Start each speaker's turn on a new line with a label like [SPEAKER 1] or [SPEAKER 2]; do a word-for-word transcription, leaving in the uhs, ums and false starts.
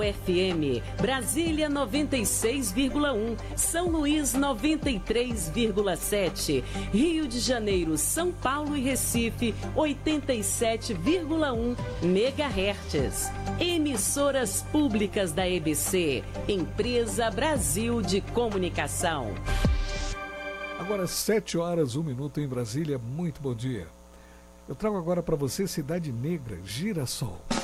[SPEAKER 1] F M, Brasília noventa e seis vírgula um, São Luís noventa e três vírgula sete, Rio de Janeiro, São Paulo e Recife oitenta e sete vírgula um megahertz. Emissoras públicas da E B C, Empresa Brasil de Comunicação.
[SPEAKER 2] Agora sete horas, um minuto em Brasília. Muito bom dia. Eu trago agora para você Cidade Negra, Girassol.